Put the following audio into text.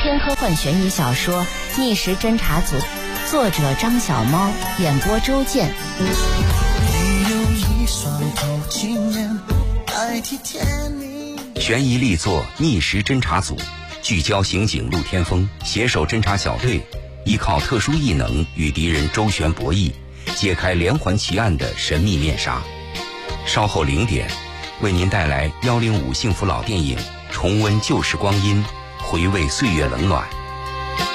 篇科幻悬疑小说《逆时侦查组》，作者张小猫，演播周健。 悬疑力作《逆时侦查组》，聚焦刑警陆天锋携手侦查小队，依靠特殊异能与敌人周旋博弈，揭开连环奇案的神秘面纱。稍后0点，为您带来105幸福老电影，重温旧时光阴，回味岁月冷暖。